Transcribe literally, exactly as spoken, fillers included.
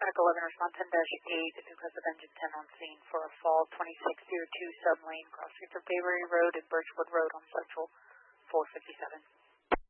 Medical eleven, response ten dash eight, request of engine ten on scene for a fall twenty-six oh two sub lane, cross streets of Bayberry Road and Birchwood Road on Central four fifty-seven.